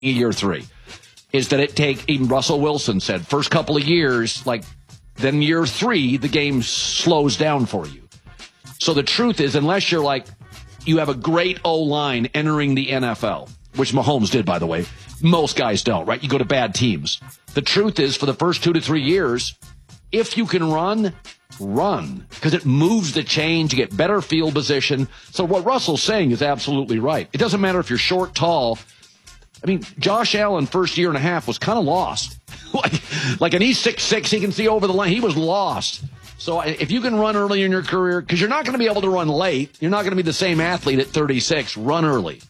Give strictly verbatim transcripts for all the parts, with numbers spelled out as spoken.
year three is that it take, even Russell Wilson said, first couple of years, like, then year three, the game slows down for you. So the truth is, unless you're like, you have a great O-line entering the N F L, which Mahomes did, by the way. Most guys don't, right? You go to bad teams. The truth is, for the first two to three years, if you can run, run. Because it moves the chains, you get better field position. So what Russell's saying is absolutely right. It doesn't matter if you're short, tall. I mean, Josh Allen, first year and a half, was kind of lost. like, like, and he's six six, he can see over the line. He was lost. So if you can run early in your career, because you're not going to be able to run late, you're not going to be the same athlete at thirty-six, run early.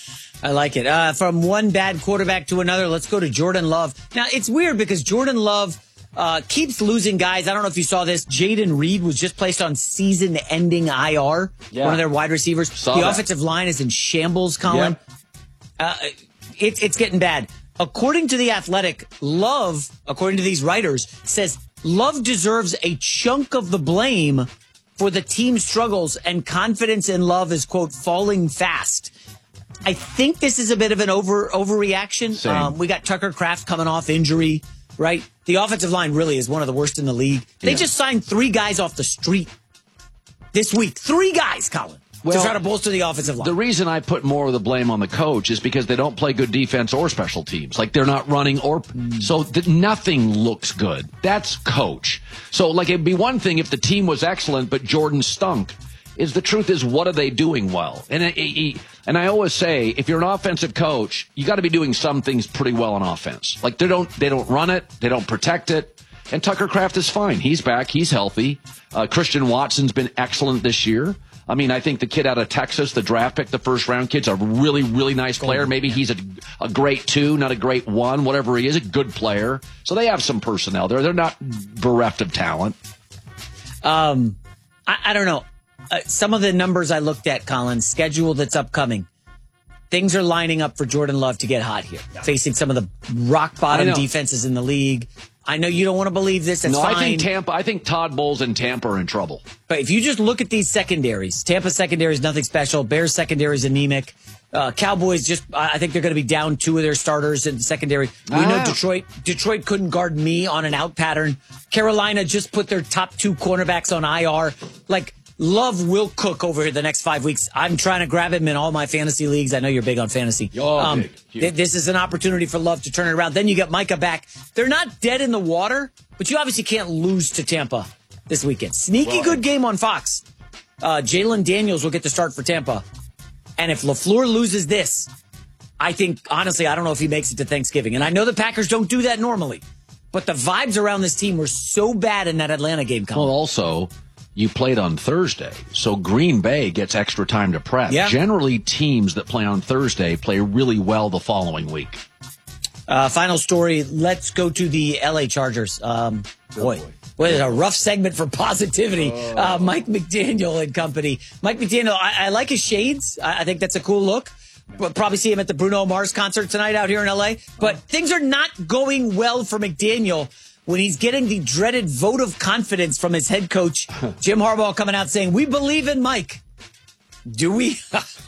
I like it. Uh, from one bad quarterback to another, let's go to Jordan Love. Now, it's weird because Jordan Love uh, keeps losing guys. I don't know if you saw this. Jaden Reed was just placed on season-ending I R, yeah. one of their wide receivers. Saw the that. Offensive line is in shambles, Colin. Yep. Uh, it, it's getting bad. According to The Athletic, Love, according to these writers, says Love deserves a chunk of the blame for the team's struggles, and confidence in Love is, quote, falling fast. I think this is a bit of an over overreaction. Um, we got Tucker Kraft coming off injury, right? The offensive line really is one of the worst in the league. They yeah. just signed three guys off the street this week. Three guys, Colin, well, to try to bolster the offensive line. The reason I put more of the blame on the coach is because they don't play good defense or special teams. Like, they're not running or mm. so th- nothing looks good. That's coach. So, like, it'd be one thing if the team was excellent, but Jordan stunk. Is the truth is, what are they doing well? And it, it, and I always say, if you're an offensive coach, you got to be doing some things pretty well on offense. Like, they don't they don't run it, they don't protect it. And Tucker Kraft is fine. He's back. He's healthy. Uh, Christian Watson's been excellent this year. I mean, I think the kid out of Texas, the draft pick, the first round kid's a really, really nice player. Maybe he's a, a great two, not a great one, whatever he is, a good player. So they have some personnel there. They're not bereft of talent. Um, I, I don't know. Uh, some of the numbers I looked at, Colin, schedule that's upcoming, things are lining up for Jordan Love to get hot here, yeah. facing some of the rock bottom defenses in the league. I know you don't want to believe this. That's no, fine. I think Tampa. I think Todd Bowles and Tampa are in trouble. But if you just look at these secondaries, Tampa secondary is nothing special. Bears secondary is anemic. Uh, Cowboys just, I think they're going to be down two of their starters in the secondary. We ah. know Detroit. Detroit couldn't guard me on an out pattern. Carolina just put their top two cornerbacks on I R. Like, Love will cook over the next five weeks. I'm trying to grab him in all my fantasy leagues. I know you're big on fantasy. Oh, um, big. Th- this is an opportunity for Love to turn it around. Then you get Micah back. They're not dead in the water, but you obviously can't lose to Tampa this weekend. Sneaky well, good game on Fox. Uh, Jalen Daniels will get the start for Tampa. And if LaFleur loses this, I think, honestly, I don't know if he makes it to Thanksgiving. And I know the Packers don't do that normally, but the vibes around this team were so bad in that Atlanta game. Colin. Well, also, you played on Thursday, so Green Bay gets extra time to prep. Yeah. Generally, teams that play on Thursday play really well the following week. Uh, final story, let's go to the L A Chargers. Um, boy, what is a rough segment for positivity. Oh. Uh, Mike McDaniel and company. Mike McDaniel, I, I like his shades. I, I think that's a cool look. We'll probably see him at the Bruno Mars concert tonight out here in L A. But things are not going well for McDaniel when he's getting the dreaded vote of confidence from his head coach, Jim Harbaugh, coming out saying, we believe in Mike. Do we?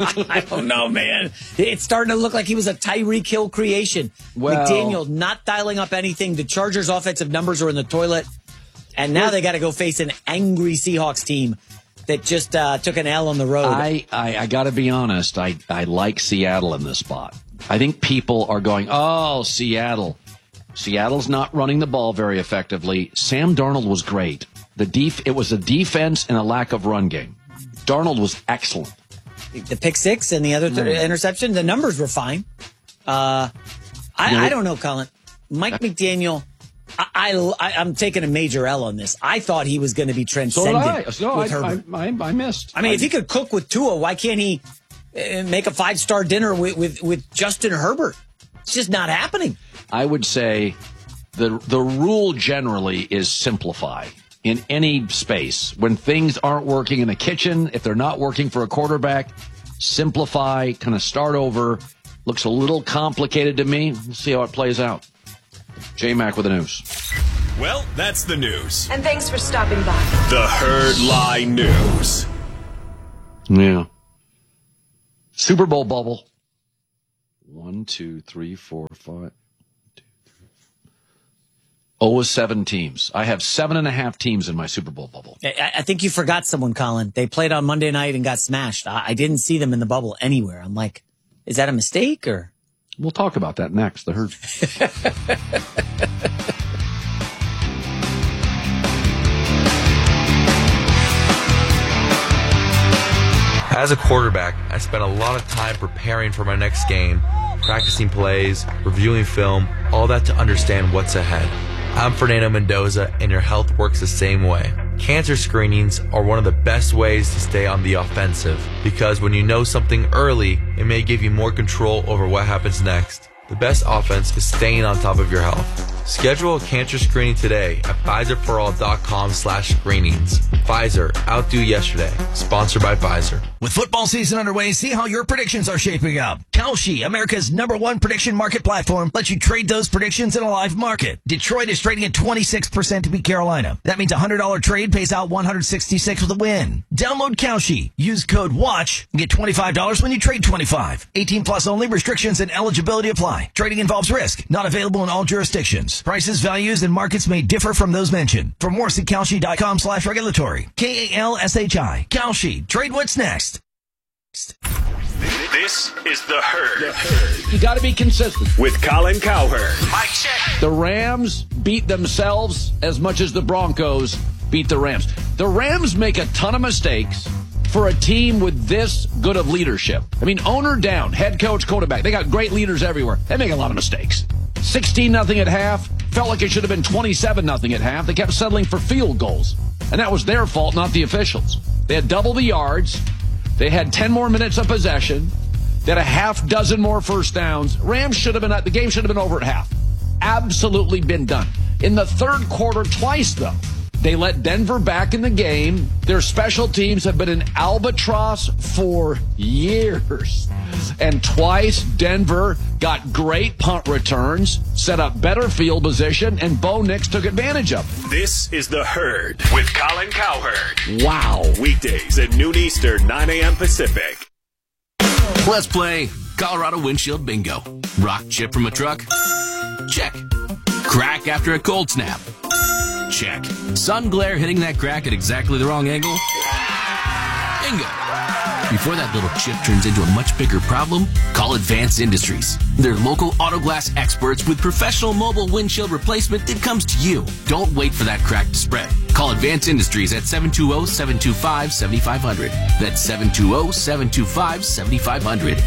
I don't know, man. It's starting to look like he was a Tyreek Hill creation. Well, McDaniel not dialing up anything. The Chargers' offensive numbers are in the toilet. And now they got to go face an angry Seahawks team that just uh, took an L on the road. I, I, I got to be honest. I, I like Seattle in this spot. I think people are going, oh, Seattle. Seattle's not running the ball very effectively. Sam Darnold was great. The def- It was a defense and a lack of run game. Darnold was excellent. The pick six and the other th- mm. interception, the numbers were fine. Uh, I, no. I don't know, Colin. Mike yeah. McDaniel, I, I, I'm taking a major L on this. I thought he was going to be transcendent so no, with I, Herbert. I, I, I missed. I mean, I, if he could cook with Tua, why can't he uh, make a five-star dinner with, with, with Justin Herbert? It's just not happening. I would say the the rule generally is simplify in any space. When things aren't working in the kitchen, if they're not working for a quarterback, simplify, kind of start over. Looks a little complicated to me. We'll see how it plays out. J-Mac with the news. Well, that's the news. And thanks for stopping by. The Herd Lie News. Yeah. Super Bowl bubble. One, two, three, four, five. Two, three, oh, seven teams. I have seven and a half teams in my Super Bowl bubble. I, I think you forgot someone, Colin. They played on Monday night and got smashed. I, I didn't see them in the bubble anywhere. I'm like, is that a mistake or? We'll talk about that next. The herd. As a quarterback, I spent a lot of time preparing for my next game, practicing plays, reviewing film, all that to understand what's ahead. I'm Fernando Mendoza, and your health works the same way. Cancer screenings are one of the best ways to stay on the offensive, because when you know something early, it may give you more control over what happens next. The best offense is staying on top of your health. Schedule a cancer screening today at Pfizerforall.com slash screenings. Pfizer, outdo yesterday. Sponsored by Pfizer. With football season underway, see how your predictions are shaping up. Kalshi, America's number one prediction market platform, lets you trade those predictions in a live market. Detroit is trading at twenty-six percent to beat Carolina. That means a one hundred dollars trade pays out one hundred sixty-six with a win. Download Kalshi. Use code WATCH and get twenty-five dollars when you trade twenty-five. eighteen plus only. Restrictions and eligibility apply. Trading involves risk. Not available in all jurisdictions. Prices, values, and markets may differ from those mentioned. For more, see Kalshi.com slash regulatory. K A L S H I. Kalshi. Trade what's next. This is The Herd. The Herd. You got to be consistent. With Colin Cowherd. Mike check. The Rams beat themselves as much as the Broncos beat the Rams. The Rams make a ton of mistakes for a team with this good of leadership. I mean, owner down, head coach, quarterback. They got great leaders everywhere. They make a lot of mistakes. sixteen nothing at half. Felt like it should have been twenty-seven nothing at half. They kept settling for field goals. And that was their fault, not the officials. They had double the yards. They had ten more minutes of possession. They had a half dozen more first downs. Rams should have been, the game should have been over at half. Absolutely been done. In the third quarter, twice though, they let Denver back in the game. Their special teams have been an albatross for years. And twice, Denver got great punt returns, set up better field position, and Bo Nix took advantage of it. This is The Herd with Colin Cowherd. Wow. Weekdays at noon Eastern, nine a.m. Pacific. Let's play Colorado Windshield Bingo. Rock chip from a truck? Check. Crack after a cold snap? Check. Sun glare hitting that crack at exactly the wrong angle? Bingo. Before that little chip turns into a much bigger problem, call Advance Industries. They're local auto glass experts with professional mobile windshield replacement that comes to you. Don't wait for that crack to spread. Call Advance Industries at seven two zero, seven two five, seven five zero zero. That's seven two zero, seven two five, seven five zero zero.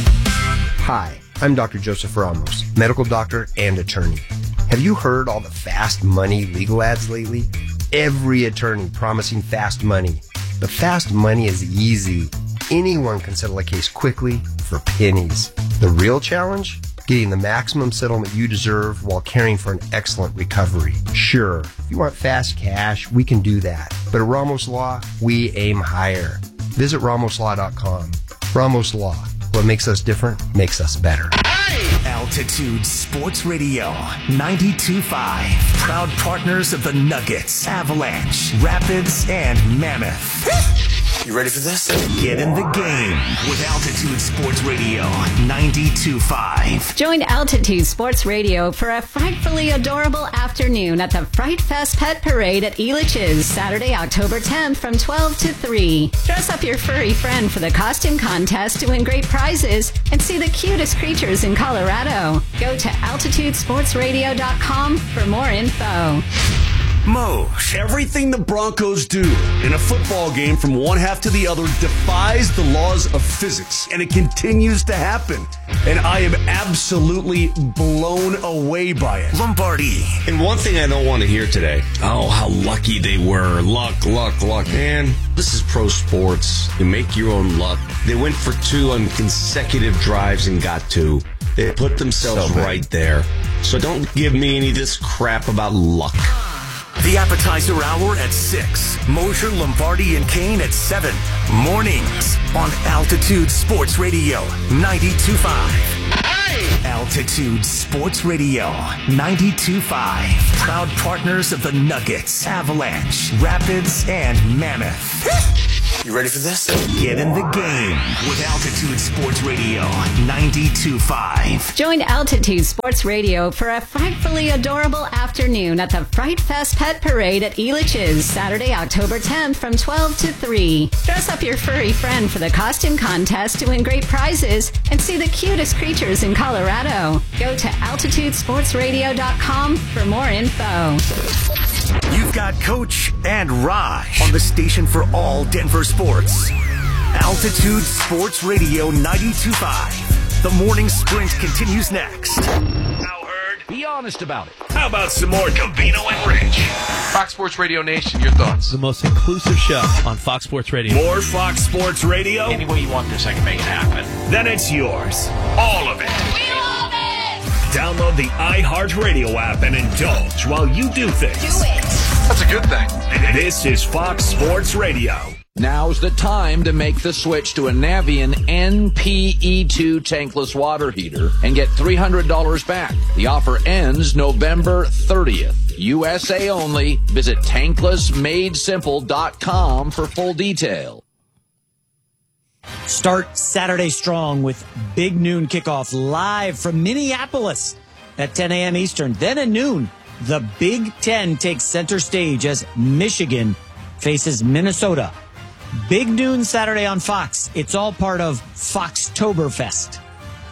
Hi, I'm Doctor Joseph Ramos, medical doctor and attorney. Have you heard all the fast money legal ads lately? Every attorney promising fast money. But fast money is easy. Anyone can settle a case quickly for pennies. The real challenge? Getting the maximum settlement you deserve while caring for an excellent recovery. Sure, if you want fast cash, we can do that. But at Ramos Law, we aim higher. Visit ramos law dot com. Ramos Law. What makes us different makes us better. Altitude Sports Radio ninety-two point five. Proud partners of the Nuggets, Avalanche, Rapids, and Mammoth. You ready for this? Get in the game with Altitude Sports Radio ninety-two point five. Join Altitude Sports Radio for a frightfully adorable afternoon at the Fright Fest Pet Parade at Elitch's, Saturday, October tenth from twelve to three. Dress up your furry friend for the costume contest to win great prizes and see the cutest creatures in Colorado. Go to altitude sports radio dot com for more info. Moj. Everything the Broncos do in a football game from one half to the other defies the laws of physics, and it continues to happen. And I am absolutely blown away by it. Lombardi. And one thing I don't want to hear today, oh, how lucky they were. Luck, luck, luck. Man, this is pro sports. You make your own luck. They went for two on consecutive drives and got two. They put themselves so right there. So don't give me any of this crap about luck. The Appetizer Hour at six. Mosher, Lombardi, and Kane at seven. Mornings on Altitude Sports Radio ninety-two point five. Altitude Sports Radio ninety-two point five. Proud partners of the Nuggets, Avalanche, Rapids, and Mammoth. You ready for this? Get in the game with Altitude Sports Radio ninety-two point five. Join Altitude Sports Radio for a frightfully adorable afternoon at the Fright Fest Pet Parade at Elitch's, Saturday, October tenth from twelve to three. Dress up your furry friend for the costume contest to win great prizes and see the cutest creatures in Colorado. Go to altitude sports radio dot com for more info. You've got Coach and Raj on the station for all Denver sports. Altitude Sports Radio ninety-two point five. The morning sprint continues next. Now heard? Be honest about it. How about some more Covino and Rich? Fox Sports Radio Nation, your thoughts? The most inclusive show on Fox Sports Radio. More Fox Sports Radio? Any way you want this, I can make it happen. Then it's yours. All of it. We love it! Download the iHeartRadio app and indulge while you do things. Do it! That's a good thing. This is Fox Sports Radio. Now's the time to make the switch to a Navien N P E two tankless water heater and get three hundred dollars back. The offer ends November thirtieth. U S A only. Visit tankless made simple dot com for full detail. Start Saturday strong with big noon kickoff live from Minneapolis at ten a.m. Eastern. Then at noon, the Big Ten takes center stage as Michigan faces Minnesota. Big noon Saturday on Fox. It's all part of Foxtoberfest.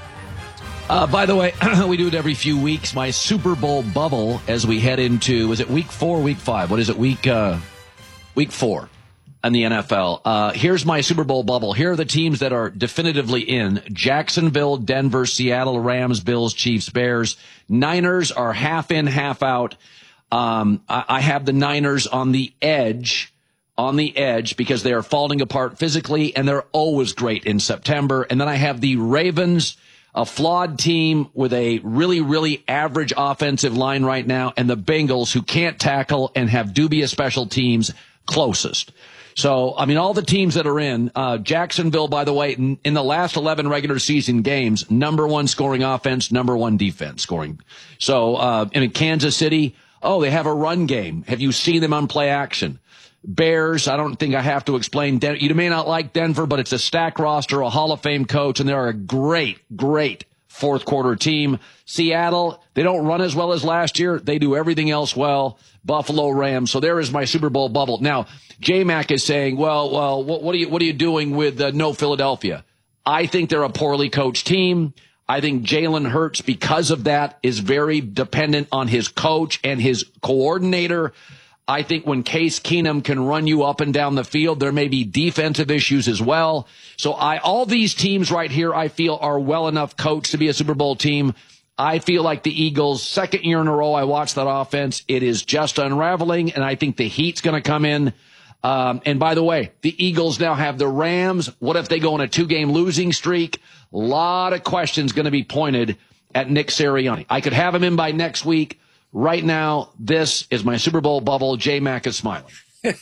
Uh, by the way, we do it every few weeks. My Super Bowl bubble as we head into, is it week four, week five? What is it? Week, uh, week four in the N F L. Uh, here's my Super Bowl bubble. Here are the teams that are definitively in: Jacksonville, Denver, Seattle, Rams, Bills, Chiefs, Bears. Niners are half in, half out. Um, I, I have the Niners on the edge. on the edge because they are falling apart physically, and they're always great in September. And then I have the Ravens, a flawed team with a really, really average offensive line right now, and the Bengals, who can't tackle and have dubious special teams, closest. So, I mean, all the teams that are in, uh, Jacksonville, by the way, in, in the last eleven regular season games, number one scoring offense, number one defense scoring. So, uh, in Kansas City, oh, they have a run game. Have you seen them on play action? Bears, I don't think I have to explain. Den- you may not like Denver, but it's a stacked roster, a Hall of Fame coach, and they're a great, great fourth quarter team. Seattle, they don't run as well as last year. They do everything else well. Buffalo Rams. So there is my Super Bowl bubble. Now, J-Mac is saying, well, well, what, what are you, what are you doing with uh, no Philadelphia? I think they're a poorly coached team. I think Jalen Hurts, because of that, is very dependent on his coach and his coordinator. I think when Case Keenum can run you up and down the field, there may be defensive issues as well. So I, all these teams right here, I feel are well enough coached to be a Super Bowl team. I feel like the Eagles, second year in a row, I watched that offense. It is just unraveling, and I think the heat's going to come in. Um, and by the way, the Eagles now have the Rams. What if they go on a two-game losing streak? A lot of questions going to be pointed at Nick Sirianni. I could have him in by next week. Right now, this is my Super Bowl bubble. J-Mac is smiling.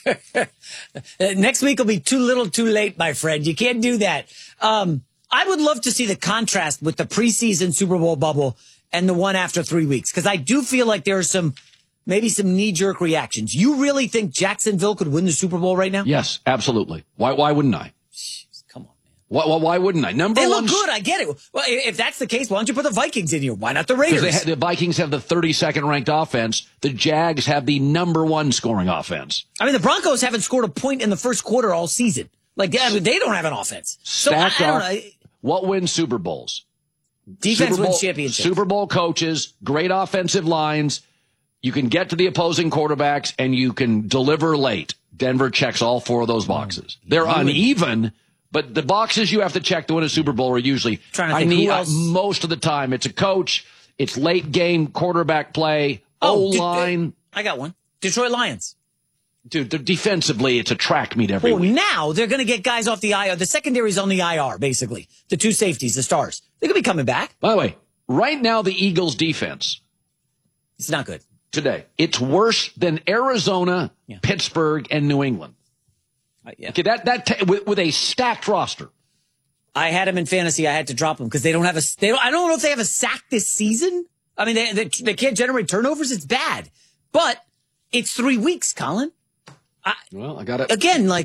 Next week will be too little too late, my friend. You can't do that. Um, I would love to see the contrast with the preseason Super Bowl bubble and the one after three weeks, because I do feel like there are some, maybe some knee-jerk reactions. You really think Jacksonville could win the Super Bowl right now? Yes, absolutely. Why, why wouldn't I? Why, why, why wouldn't I? Number they one. They look good. I get it. Well, if that's the case, why don't you put the Vikings in here? Why not the Raiders? Because the Vikings have the thirty-second ranked offense. The Jags have the number one scoring offense. I mean, the Broncos haven't scored a point in the first quarter all season. Like, I mean, they don't have an offense. So I, I don't know. What wins Super Bowls? Defense Super Bowl, wins championships. Super Bowl coaches, great offensive lines. You can get to the opposing quarterbacks, and you can deliver late. Denver checks all four of those boxes. They're uneven. But the boxes you have to check to win a Super Bowl are usually, Trying to I think need, who else? most of the time, it's a coach, it's late game quarterback play, Oh, O-line. I got one. Detroit Lions. Dude, they're defensively, it's a track meet every Well, week. now they're going to get guys off the I R. The secondary's on the I R, basically. The two safeties, the stars. They're going to be coming back. By the way, right now the Eagles' defense. It's not good. Today. It's worse than Arizona, Yeah. Pittsburgh, and New England. Uh, yeah. Okay, that, that, t- with, with a stacked roster. I had him in fantasy. I had to drop him because they don't have a, they don't, I don't know if they have a sack this season. I mean, they, they, they can't generate turnovers. It's bad, but it's three weeks, Colin. I, Well, I got it. Again, like,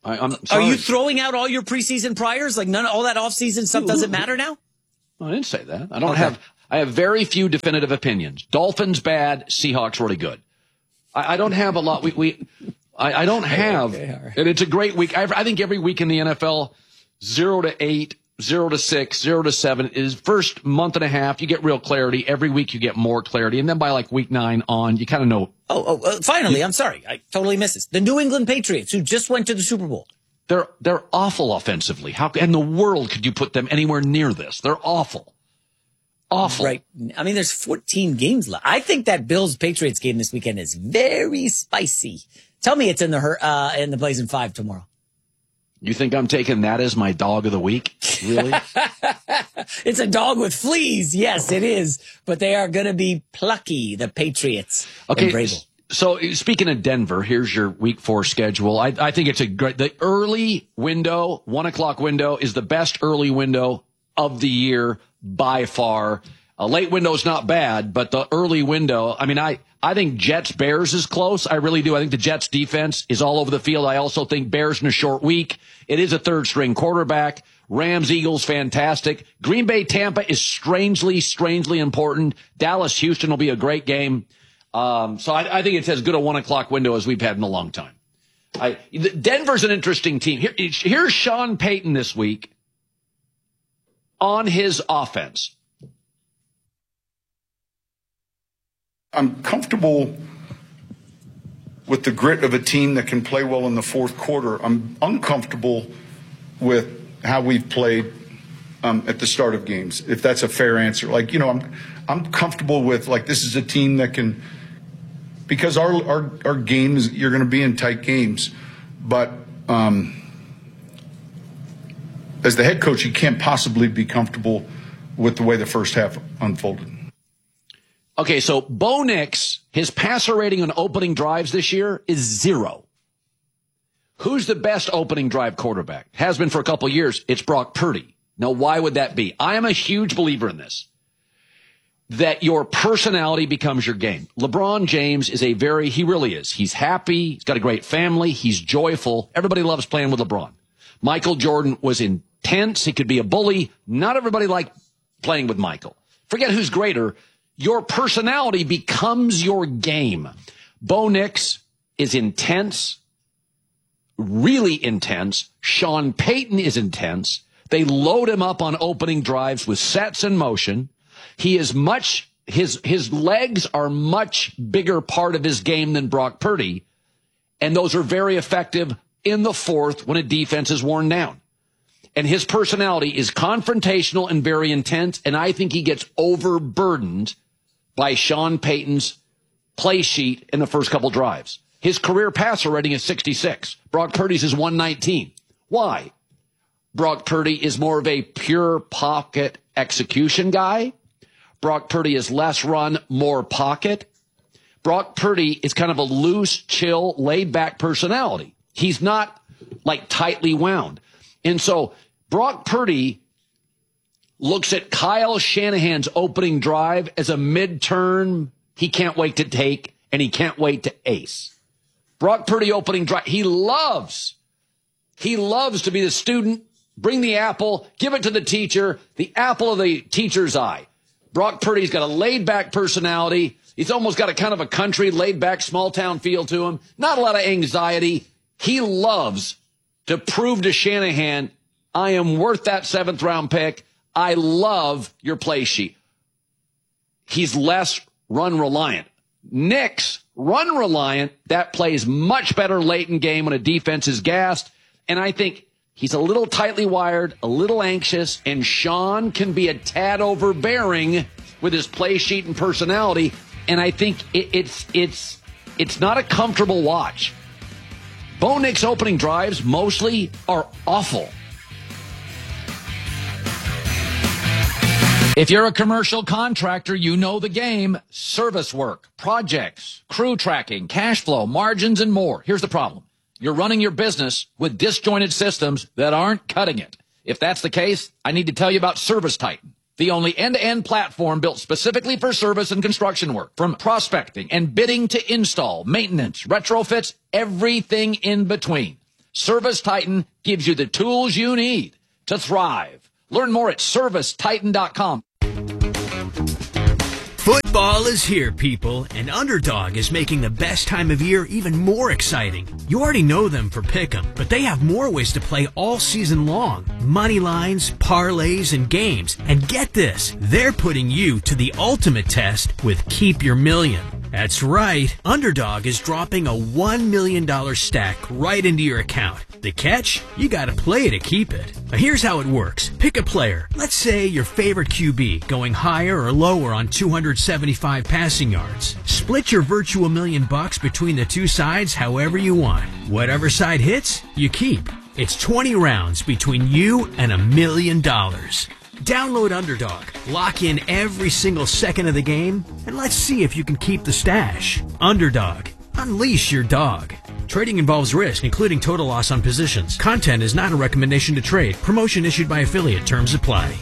I, I'm Are sorry. you throwing out all your preseason priors? Like none, all that offseason stuff doesn't matter now? I didn't say that. I don't Okay. have. I have very few definitive opinions. Dolphins bad, Seahawks really good. I, I don't have a lot. We, we I, I don't have, okay, all right. and it's a great week. I, I think every week in the N F L, zero to eight, zero to six, zero to seven is first month and a half. You get real clarity. Every week you get more clarity, and then by like week nine on, you kind of know. Oh, oh, uh, finally, I'm sorry. I totally missed this. The New England Patriots, who just went to the Super Bowl. They're they're awful offensively. How in the world could you put them anywhere near this? They're awful. Awful. Right. I mean, there's fourteen games left. I think that Bills-Patriots game this weekend is very spicy. Tell me it's in the uh, in the Blazing Five tomorrow. You think I'm taking that as my dog of the week? Really? It's a dog with fleas. Yes, it is. But they are going to be plucky, the Patriots. Okay. So speaking of Denver, here's your week four schedule. I, I think it's a great, the early window, one o'clock window is the best early window of the year by far. A late window is not bad, but the early window, I mean, I, I think Jets Bears is close. I really do. I think the Jets defense is all over the field. I also think Bears in a short week. It is a third string quarterback. Rams, Eagles, fantastic. Green Bay, Tampa is strangely, strangely important. Dallas, Houston will be a great game. Um, so I, I think it's as good a one o'clock window as we've had in a long time. I, Denver's an interesting team. Here, here's Sean Payton this week on his offense. I'm comfortable with the grit of a team that can play well in the fourth quarter. I'm uncomfortable with how we've played um, at the start of games, if that's a fair answer. Like, you know, I'm I'm comfortable with, like, this is a team that can, because our our, our games, you're going to be in tight games. But um, as the head coach, you can't possibly be comfortable with the way the first half unfolded. Okay, so Bo Nix, his passer rating on opening drives this year is zero. Who's the best opening drive quarterback? Has been for a couple of years. It's Brock Purdy. Now, why would that be? I am a huge believer in this, that your personality becomes your game. LeBron James is a very, he really is. He's happy. He's got a great family. He's joyful. Everybody loves playing with LeBron. Michael Jordan was intense. He could be a bully. Not everybody liked playing with Michael. Forget who's greater. Your personality becomes your game. Bo Nix is intense, really intense. Sean Payton is intense. They load him up on opening drives with sets in motion. He is much, his, his legs are much bigger part of his game than Brock Purdy. And those are very effective in the fourth when a defense is worn down. And his personality is confrontational and very intense. And I think he gets overburdened by Sean Payton's play sheet in the first couple drives. His career passer rating is sixty-six. Brock Purdy's is one nineteen. Why? Brock Purdy is more of a pure pocket execution guy. Brock Purdy is less run, more pocket. Brock Purdy is kind of a loose, chill, laid-back personality. He's not like tightly wound. And so Brock Purdy looks at Kyle Shanahan's opening drive as a mid-turn he can't wait to take, and he can't wait to ace. Brock Purdy opening drive, he loves, he loves to be the student, bring the apple, give it to the teacher, the apple of the teacher's eye. Brock Purdy's got a laid-back personality. He's almost got a kind of a country, laid-back, small-town feel to him. Not a lot of anxiety. He loves to prove to Shanahan, I am worth that seventh-round pick. I love your play sheet. He's less run reliant. Nix, run reliant, that plays much better late in game when a defense is gassed. And I think he's a little tightly wired, a little anxious, and Sean can be a tad overbearing with his play sheet and personality. And I think it, it's it's it's not a comfortable watch. Bo Nix opening drives mostly are awful. If you're a commercial contractor, you know the game. Service work, projects, crew tracking, cash flow, margins, and more. Here's the problem. You're running your business with disjointed systems that aren't cutting it. If that's the case, I need to tell you about Service Titan, the only end-to-end platform built specifically for service and construction work. From prospecting and bidding to install, maintenance, retrofits, everything in between. Service Titan gives you the tools you need to thrive. Learn more at service titan dot com. Football is here, people, and Underdog is making the best time of year even more exciting. You already know them for Pick'em, but they have more ways to play all season long. Money lines, parlays, and games. And get this, they're putting you to the ultimate test with Keep Your Million. That's right, Underdog is dropping a one million dollars stack right into your account. The catch? You gotta play to keep it. Now here's how it works. Pick a player. Let's say your favorite Q B, going higher or lower on two hundred seventy-five passing yards. Split your virtual million bucks between the two sides however you want. Whatever side hits, you keep. It's twenty rounds between you and a million dollars. Download Underdog, lock in every single second of the game, and let's see if you can keep the stash. Underdog, unleash your dog. Trading involves risk, including total loss on positions. Content is not a recommendation to trade. Promotion issued by affiliate. Terms apply.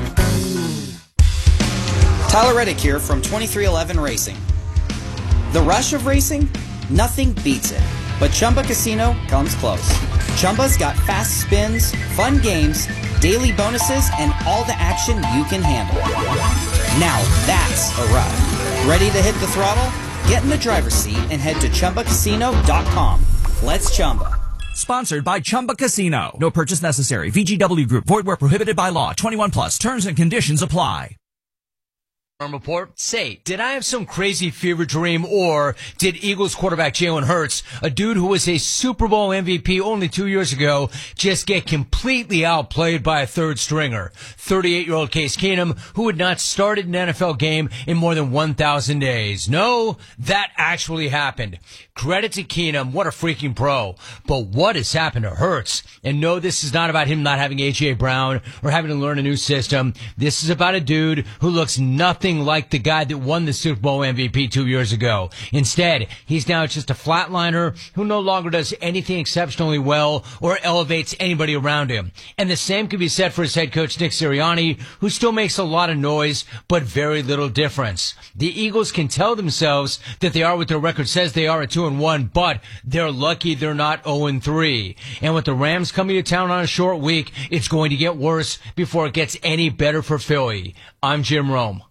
Tyler Reddick here from twenty-three eleven Racing. The rush of racing? Nothing beats it. But Chumba Casino comes close. Chumba's got fast spins, fun games, daily bonuses, and all the action you can handle. Now that's a ride. Ready to hit the throttle? Get in the driver's seat and head to chumba casino dot com. Let's Chumba. Sponsored by Chumba Casino. No purchase necessary. V G W Group. Void where prohibited by law. twenty-one plus. Terms and conditions apply. Report. Say, did I have some crazy fever dream, or did Eagles quarterback Jalen Hurts, a dude who was a Super Bowl M V P only two years ago, just get completely outplayed by a third stringer? thirty-eight-year-old Case Keenum, who had not started an N F L game in more than one thousand days. No, that actually happened. Credit to Keenum, what a freaking pro. But what has happened to Hurts? And no, this is not about him not having A J Brown or having to learn a new system. This is about a dude who looks nothing like the guy that won the Super Bowl M V P two years ago. Instead, he's now just a flatliner who no longer does anything exceptionally well or elevates anybody around him. And the same could be said for his head coach, Nick Sirianni, who still makes a lot of noise, but very little difference. The Eagles can tell themselves that they are what their record says they are at two and one, but they're lucky they're not oh and three. And with the Rams coming to town on a short week, it's going to get worse before it gets any better for Philly. I'm Jim Rome.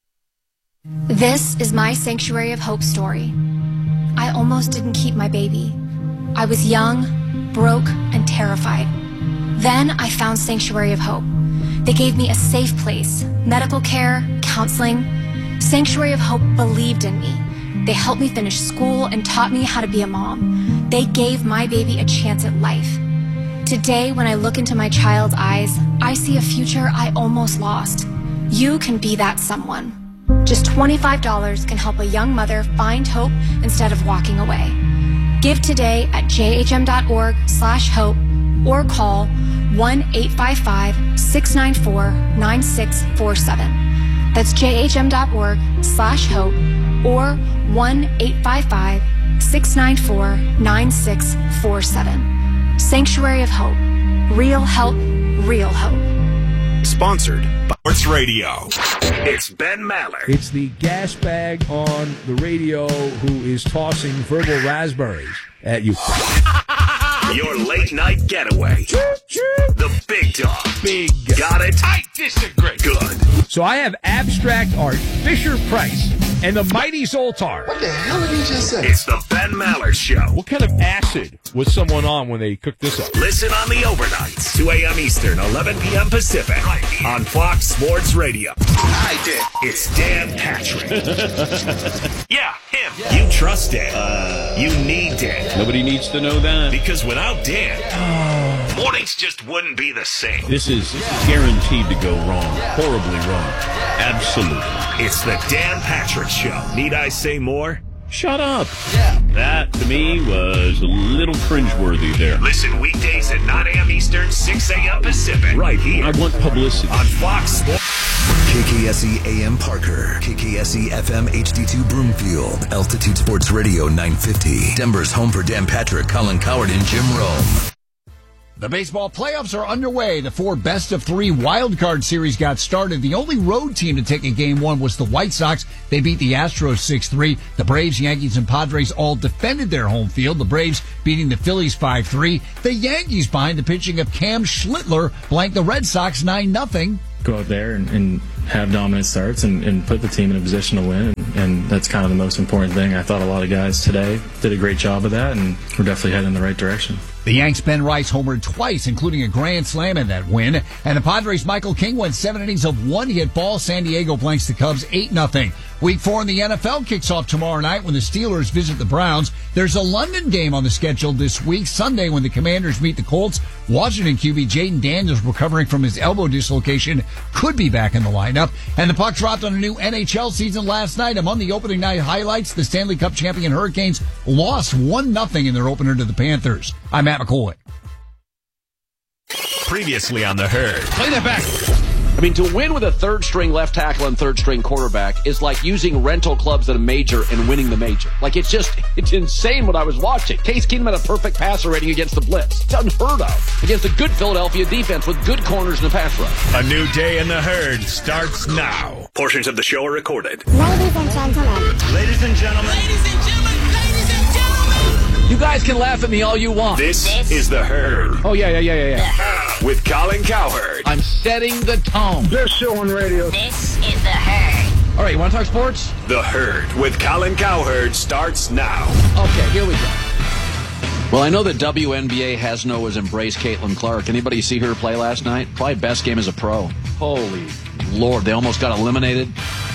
This is my Sanctuary of Hope story. I almost didn't keep my baby. I was young, broke, and terrified. Then I found Sanctuary of Hope. They gave me a safe place, medical care, counseling. Sanctuary of Hope believed in me. They helped me finish school and taught me how to be a mom. They gave my baby a chance at life. Today, when I look into my child's eyes, I see a future I almost lost. You can be that someone. Just twenty-five dollars can help a young mother find hope instead of walking away. Give today at jhm.org slash hope or call one eight five five, six nine four, nine six four seven. That's jhm.org slash hope or one eight five five, six nine four, nine six four seven. Sanctuary of Hope. Real help, real hope. Sponsored by Sports Radio. It's Ben Maller. It's the gas bag on the radio who is tossing verbal raspberries at you. Your late night getaway. The big dog. Big. Got it? I disagree. Good. So I have abstract art, Fisher Price, and the mighty Zoltar. What the hell did he just say? It's the Ben Maller Show. What kind of acid was someone on when they cooked this up? Listen on the overnights, two a.m. Eastern, eleven p.m. Pacific, right here on Fox Sports Radio. I did. It's Dan Patrick. Yeah, him. Yeah. You trust Dan. Uh, you need Dan. Nobody needs to know that. Because without Dan, mornings just wouldn't be the same. This is guaranteed to go wrong. Horribly wrong. Absolutely. It's the Dan Patrick Show. Need I say more? Shut up. Yeah. That, to me, was a little cringeworthy there. Listen weekdays at nine a.m. Eastern, six a.m. Pacific. Right here. I want publicity. On Fox Sports. K K S E A M Parker, K K S E F M H D two Broomfield, Altitude Sports Radio nine fifty, Denver's home for Dan Patrick, Colin Coward, and Jim Rome. The baseball playoffs are underway. The four best of three wild card series got started. The only road team to take a game one was the White Sox. They beat the Astros six three. The Braves, Yankees, and Padres all defended their home field. The Braves beating the Phillies five three. The Yankees, behind the pitching of Cam Schlittler, blanked the Red Sox nine nothing. Go out there and, and have dominant starts and, and put the team in a position to win. And, and that's kind of the most important thing. I thought a lot of guys today did a great job of that, and we're definitely heading in the right direction. The Yanks' Ben Rice homered twice, including a grand slam in that win. And the Padres' Michael King went seven innings of one-hit ball. San Diego blanks the Cubs eight nothing. Week four in the N F L kicks off tomorrow night when the Steelers visit the Browns. There's a London game on the schedule this week, Sunday, when the Commanders meet the Colts. Washington Q B Jaden Daniels, recovering from his elbow dislocation, could be back in the lineup. And the puck dropped on a new N H L season last night. Among the opening night highlights, the Stanley Cup champion Hurricanes lost one nothing in their opener to the Panthers. I'm Matt McCoy. Previously on The Herd. Play that back. I mean, to win with a third-string left tackle and third-string quarterback is like using rental clubs at a major and winning the major. Like, it's just, it's insane what I was watching. Case Keenum had a perfect passer rating against the blitz. It's unheard of. Against a good Philadelphia defense with good corners in the pass rush. A new day in The Herd starts now. Portions of the show are recorded. Ladies and gentlemen. Ladies and gentlemen. Ladies and gentlemen. Ladies and gentlemen. You guys can laugh at me all you want. This, this is The Herd. Oh, yeah, yeah, yeah, yeah, yeah. With Colin Cowherd. I'm setting the tone. This show on radio. This is The Herd. All right, you want to talk sports? The Herd with Colin Cowherd starts now. Okay, here we go. Well, I know that W N B A has no has embraced Caitlin Clark. Anybody see her play last night? Probably best game as a pro. Holy Lord, they almost got eliminated.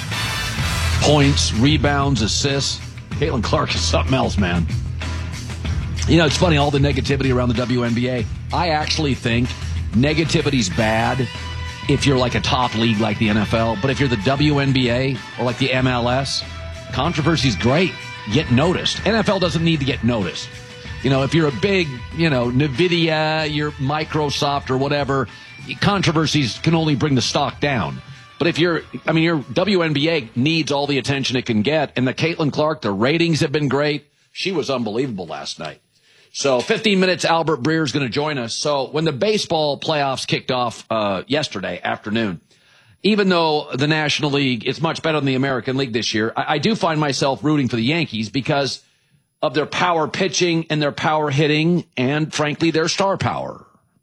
Points, rebounds, assists. Caitlin Clark is something else, man. You know, it's funny, all the negativity around the W N B A. I actually think negativity's bad if you're like a top league like the N F L. But if you're the W N B A or like the M L S, controversy's great. Get noticed. N F L doesn't need to get noticed. You know, if you're a big, you know, NVIDIA, you're Microsoft or whatever, controversies can only bring the stock down. But if you're, I mean, your W N B A needs all the attention it can get. And the Caitlin Clark, the ratings have been great. She was unbelievable last night. So fifteen minutes, Albert Breer is going to join us. So when the baseball playoffs kicked off uh, yesterday afternoon, even though the National League is much better than the American League this year, I, I do find myself rooting for the Yankees because of their power pitching and their power hitting and, frankly, their star power.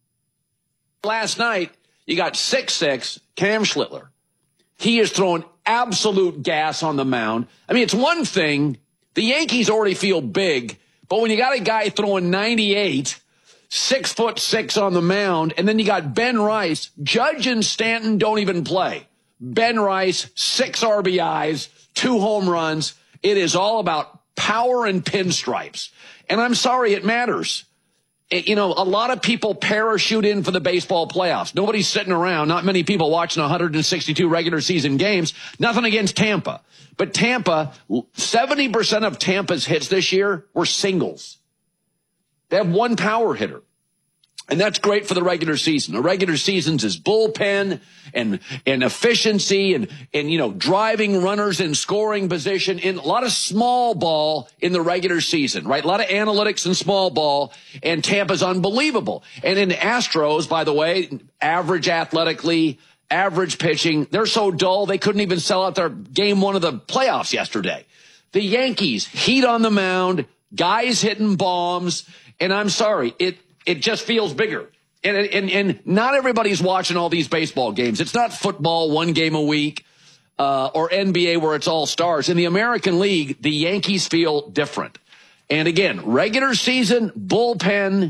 Last night, you got six six, Cam Schlittler. He is throwing absolute gas on the mound. I mean, it's one thing. The Yankees already feel big. But when you got a guy throwing ninety-eight, six foot six on the mound, and then you got Ben Rice, Judge and Stanton don't even play. Ben Rice, six R B Is, two home runs. It is all about power and pinstripes. And I'm sorry, it matters. It, you know, a lot of people parachute in for the baseball playoffs. Nobody's sitting around. Not many people watching one hundred sixty-two regular season games. Nothing against Tampa. But Tampa, seventy percent of Tampa's hits this year were singles. They have one power hitter. And that's great for the regular season. The regular seasons is bullpen and, and efficiency and, and, you know, driving runners in scoring position in a lot of small ball in the regular season, right? A lot of analytics in small ball, and Tampa's unbelievable. And in the Astros, by the way, average athletically, average pitching, they're so dull they couldn't even sell out their game one of the playoffs yesterday. The Yankees, heat on the mound, guys hitting bombs, and I'm sorry, it, It just feels bigger. And, and, and not everybody's watching all these baseball games. It's not football, one game a week, uh, or N B A where it's all stars. In the American League, the Yankees feel different. And again, regular season, bullpen,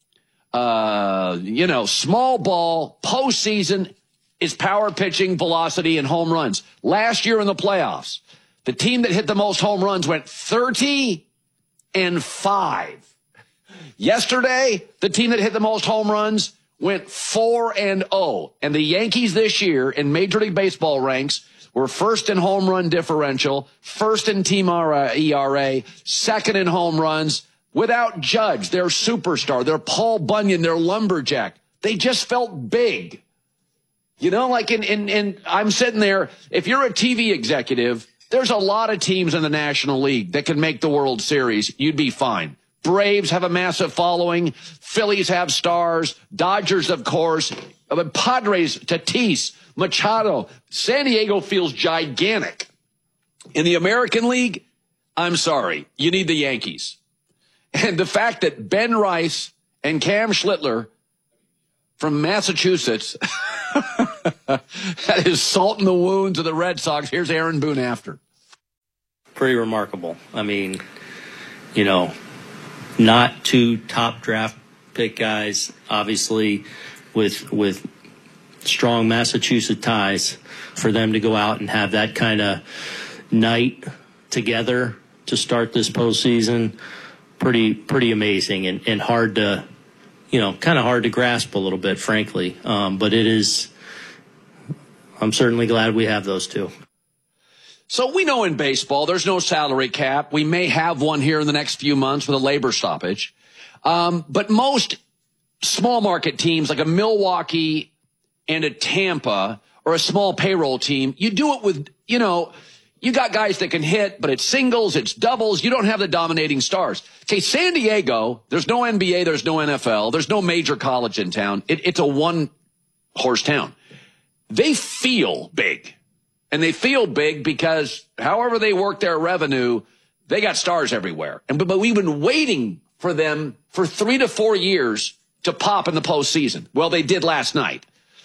uh, you know, small ball, postseason is power pitching, velocity, and home runs. Last year in the playoffs, the team that hit the most home runs went thirty and five. Yesterday, the team that hit the most home runs went four and oh. And the Yankees this year in Major League Baseball ranks were first in home run differential, first in team E R A, second in home runs without Judge, their superstar, their Paul Bunyan, their lumberjack. They just felt big. You know, like in, in, in, I'm sitting there. If you're a T V executive, there's a lot of teams in the National League that can make the World Series. You'd be fine. Braves have a massive following. Phillies have stars. Dodgers, of course. Padres, Tatis, Machado. San Diego feels gigantic. In the American League, I'm sorry, you need the Yankees. And the fact that Ben Rice and Cam Schlittler from Massachusetts, that is salt in the wounds of the Red Sox. Here's Aaron Boone after. Pretty remarkable. I mean, you know, not two top draft pick guys, obviously, with with strong Massachusetts ties, for them to go out and have that kind of night together to start this postseason, pretty pretty amazing and, and hard to, you know, kind of hard to grasp a little bit, frankly. Um, but it is, I'm certainly glad we have those two. So we know in baseball there's no salary cap. We may have one here in the next few months with a labor stoppage. Um, but most small market teams like a Milwaukee and a Tampa or a small payroll team, you do it with, you know, you got guys that can hit, but it's singles, it's doubles. You don't have the dominating stars. Okay, San Diego, there's no N B A, there's no N F L, there's no major college in town. It, it's a one-horse town. They feel big. And they feel big because however they work their revenue, they got stars everywhere. And but, but we've been waiting for them for three to four years to pop in the postseason. Well, they did last night.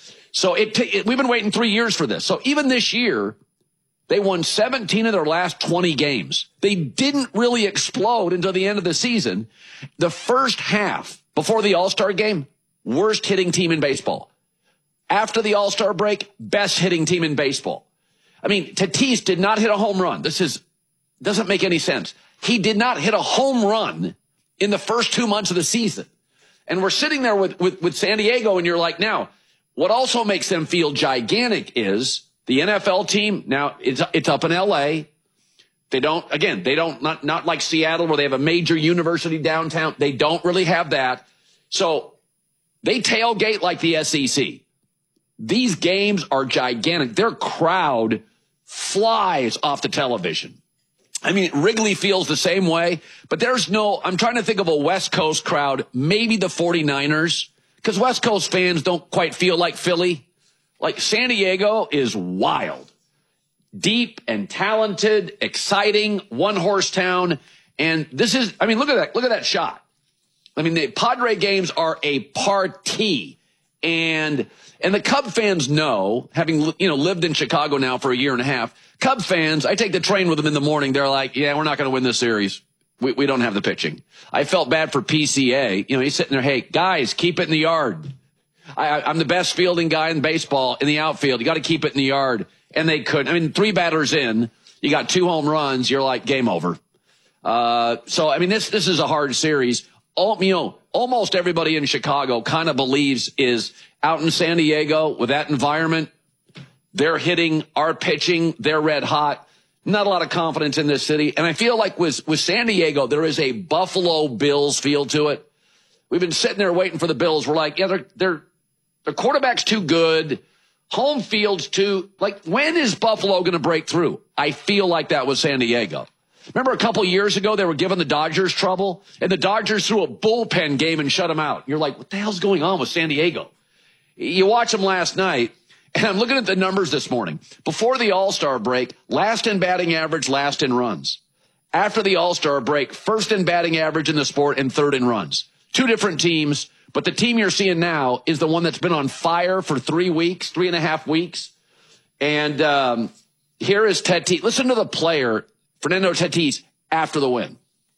So it, it we've been waiting three years for this. So even this year, they won seventeen of their last twenty games. They didn't really explode until the end of the season. The first half, before the All-Star game, worst hitting team in baseball. After the All-Star break, best hitting team in baseball. I mean, Tatis did not hit a home run. This is doesn't make any sense. He did not hit a home run in the first two months of the season. And we're sitting there with, with, with San Diego, and you're like, now, what also makes them feel gigantic is the N F L team. Now, it's, it's up in L A. They don't, again, they don't, not, not like Seattle where they have a major university downtown. They don't really have that. So they tailgate like the S E C. These games are gigantic. Their crowd flies off the television. I mean, Wrigley feels the same way, but there's no, I'm trying to think of a West Coast crowd, maybe the forty-niners, because West Coast fans don't quite feel like Philly. Like San Diego is wild, deep and talented, exciting, one-horse town. And this is, I mean, look at that, look at that shot. I mean, the Padre games are a party. And and the Cub fans know, having, you know, lived in Chicago now for a year and a half, Cub fans, I take the train with them in the morning. They're like, yeah, we're not going to win this series. We, we don't have the pitching. I felt bad for P C A. You know, he's sitting there, hey, guys, keep it in the yard. I, I'm the best fielding guy in baseball in the outfield. You got to keep it in the yard. And they couldn't. I mean, three batters in, you got two home runs. You're like, game over. Uh, so, I mean, this this is a hard series. All, you know, almost everybody in Chicago kind of believes is out in San Diego with that environment. They're hitting, our pitching, they're red hot. Not a lot of confidence in this city. And I feel like with, with San Diego, there is a Buffalo Bills feel to it. We've been sitting there waiting for the Bills. We're like, yeah, they're, they're, their quarterback's too good. Home field's too, like, when is Buffalo going to break through? I feel like that was San Diego. Remember a couple years ago, they were giving the Dodgers trouble, and the Dodgers threw a bullpen game and shut them out. You're like, what the hell's going on with San Diego? You watch them last night, and I'm looking at the numbers this morning. Before the All-Star break, last in batting average, last in runs. After the All-Star break, first in batting average in the sport and third in runs. Two different teams, but the team you're seeing now is the one that's been on fire for three weeks, three and a half weeks. And um, here is Tatis. Listen to the player, Fernando Tatis, after the win.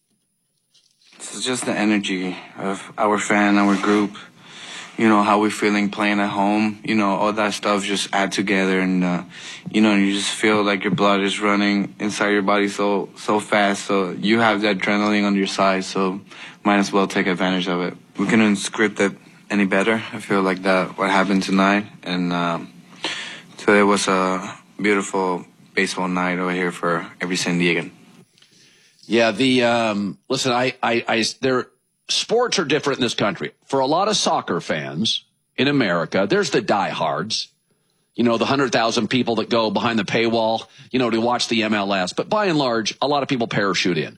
It's just the energy of our fan, our group. You know, how we're feeling playing at home. You know, all that stuff just add together. And, uh, you know, you just feel like your blood is running inside your body so so fast. So you have that adrenaline on your side. So might as well take advantage of it. We couldn't script it any better. I feel like that what happened tonight. And um, today was a beautiful baseball night over here for every San Diegan. Yeah, the um, listen, I, I, I, there. Sports are different in this country. For a lot of soccer fans in America, there's the diehards, you know, the one hundred thousand people that go behind the paywall, you know, to watch the M L S. But by and large, a lot of people parachute in.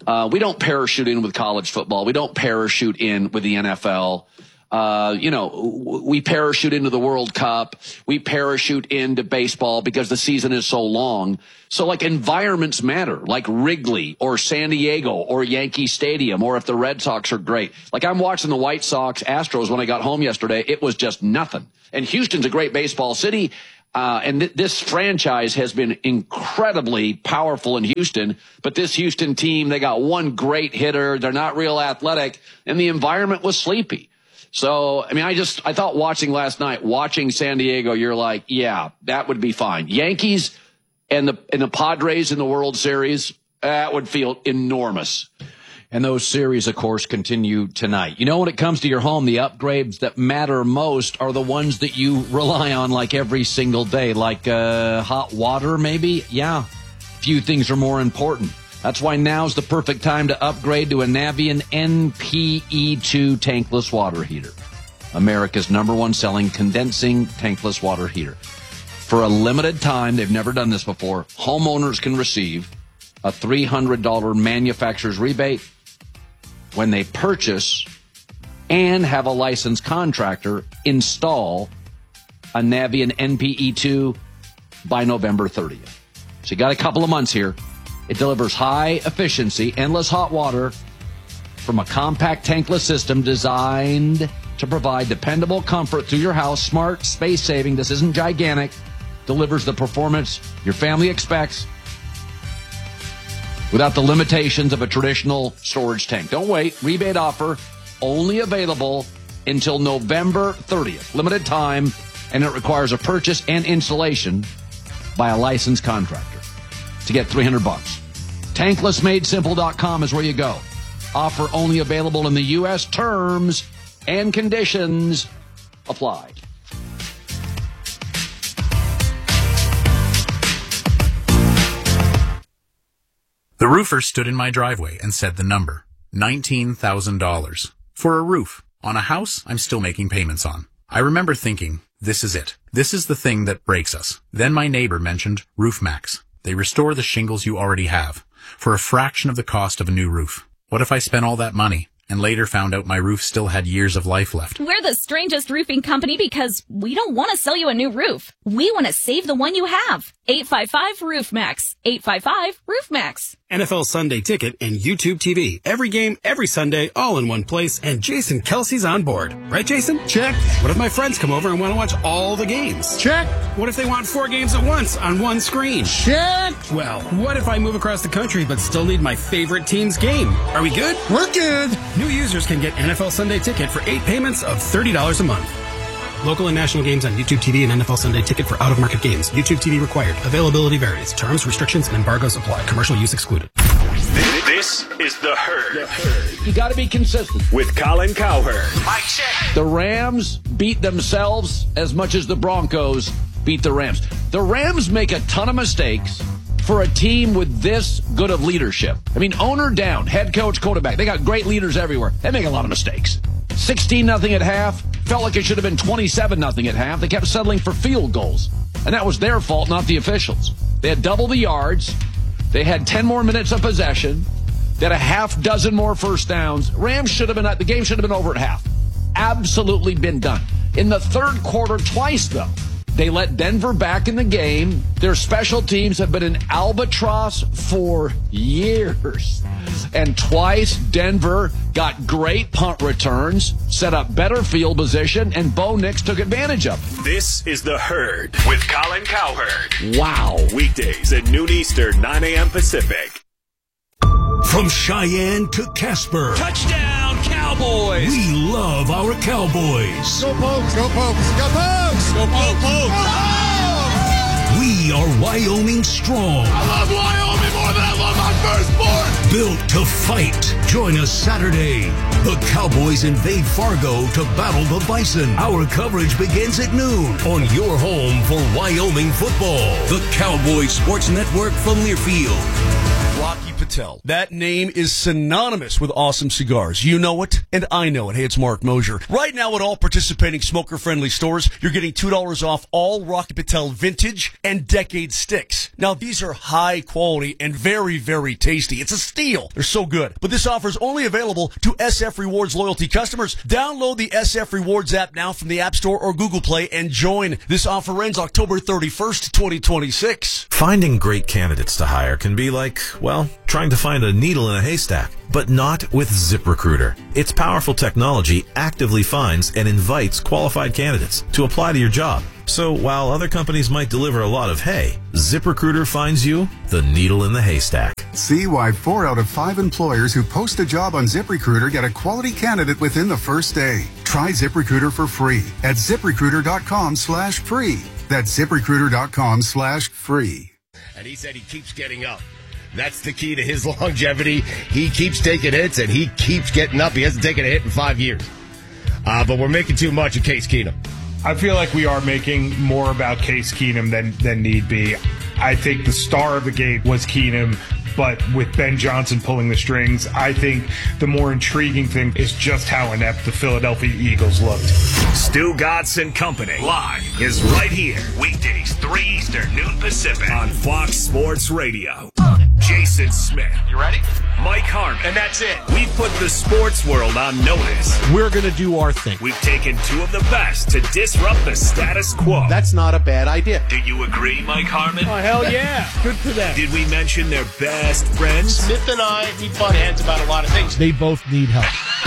Uh, we don't parachute in with college football. We don't parachute in with the N F L. Uh, you know, we parachute into the World Cup. We parachute into baseball because the season is so long. So like environments matter, like Wrigley or San Diego or Yankee Stadium, or if the Red Sox are great. Like I'm watching the White Sox Astros when I got home yesterday. It was just nothing. And Houston's a great baseball city. Uh, and th- this franchise has been incredibly powerful in Houston, but this Houston team, they got one great hitter. They're not real athletic, and the environment was sleepy. So, I mean, I just, I thought watching last night, watching San Diego, you're like, yeah, that would be fine. Yankees and the, and the Padres in the World Series, that would feel enormous. And those series, of course, continue tonight. You know, when it comes to your home, the upgrades that matter most are the ones that you rely on like every single day, like uh, hot water, maybe. Yeah, few things are more important. That's why now's the perfect time to upgrade to a Navien N P E two tankless water heater, America's number one selling condensing tankless water heater. For a limited time, they've never done this before, homeowners can receive a three hundred dollars manufacturer's rebate when they purchase and have a licensed contractor install a Navien N P E two by November thirtieth. So you got a couple of months here. It delivers high efficiency, endless hot water from a compact tankless system designed to provide dependable comfort through your house. Smart, space saving. This isn't gigantic. Delivers the performance your family expects without the limitations of a traditional storage tank. Don't wait. Rebate offer only available until November thirtieth. Limited time, and it requires a purchase and installation by a licensed contractor. To get three hundred bucks. tankless made simple dot com is where you go. Offer only available in the U S. Terms and conditions apply. The roofer stood in my driveway and said the number, nineteen thousand dollars. For a roof on a house I'm still making payments on. I remember thinking, this is it. This is the thing that breaks us. Then my neighbor mentioned RoofMax. They restore the shingles you already have for a fraction of the cost of a new roof. What if I spent all that money and later found out my roof still had years of life left? We're the strangest roofing company because we don't want to sell you a new roof. We want to save the one you have. eight five five roof max. eight five five roof max. N F L Sunday Ticket and YouTube T V. Every game, every Sunday, all in one place, and Jason Kelsey's on board. Right, Jason? Check. What if my friends come over and want to watch all the games? Check. What if they want four games at once on one screen? Check. Well, what if I move across the country but still need my favorite team's game? Are we good? We're good. New users can get N F L Sunday Ticket for eight payments of thirty dollars a month. Local and national games on YouTube T V and N F L Sunday Ticket for out-of-market games. YouTube T V required. Availability varies. Terms, restrictions, and embargoes apply. Commercial use excluded. This is The Herd. The Herd. You got to be consistent. With Colin Cowherd. Mike check. The Rams beat themselves as much as the Broncos beat the Rams. The Rams make a ton of mistakes for a team with this good of leadership. I mean, owner down, head coach, quarterback. They got great leaders everywhere. They make a lot of mistakes. sixteen nothing at half. Felt like it should have been twenty-seven nothing at half. They kept settling for field goals. And that was their fault, not the officials. They had double the yards. They had ten more minutes of possession. They had a half dozen more first downs. Rams should have been, the game should have been over at half. Absolutely been done. In the third quarter, twice though, they let Denver back in the game. Their special teams have been an albatross for years. And twice, Denver got great punt returns, set up better field position, and Bo Nix took advantage of it. This is The Herd with Colin Cowherd. Wow. Weekdays at noon Eastern, nine a.m. Pacific. From Cheyenne to Casper. Touchdown, Cowboys! We love our Cowboys. Go Pokes, go Pokes, go Pokes! Go Pokes! Go Pokes! We are Wyoming strong. I love Wyoming more than I love my firstborn! Built to fight. Join us Saturday. The Cowboys invade Fargo to battle the Bison. Our coverage begins at noon on your home for Wyoming football. The Cowboys Sports Network from Learfield. Rocky Patel. That name is synonymous with awesome cigars. You know it, and I know it. Hey, it's Mark Mosier. Right now at all participating smoker-friendly stores, you're getting two dollars off all Rocky Patel Vintage and Decade sticks. Now, these are high quality and very, very tasty. It's a steal. They're so good. But this offer is only available to S F Rewards loyalty customers. Download the S F Rewards app now from the App Store or Google Play and join. This offer ends October thirty-first, twenty twenty-six. Finding great candidates to hire can be like, well, trying to find a needle in a haystack, but not with ZipRecruiter. Its powerful technology actively finds and invites qualified candidates to apply to your job. So while other companies might deliver a lot of hay, ZipRecruiter finds you the needle in the haystack. See why four out of five employers who post a job on ZipRecruiter get a quality candidate within the first day. Try ZipRecruiter for free at ZipRecruiter.com slash free. That's ZipRecruiter.com slash free. And he said he keeps getting up. That's the key to his longevity. He keeps taking hits, and he keeps getting up. He hasn't taken a hit in five years. Uh, but we're making too much of Case Keenum. I feel like we are making more about Case Keenum than, than need be. I think the star of the game was Keenum, but with Ben Johnson pulling the strings, I think the more intriguing thing is just how inept the Philadelphia Eagles looked. Stu Godson Company live is right here. Weekdays, three Eastern, noon Pacific on Fox Sports Radio. Jason Smith. You ready? Mike Harmon. And that's it. We put the sports world on notice. We're going to do our thing. We've taken two of the best to disrupt the status quo. That's not a bad idea. Do you agree, Mike Harmon? Oh, hell yeah. Good for them. Did we mention their best friends? Smith and I, we butt heads about a lot of things. They both need help.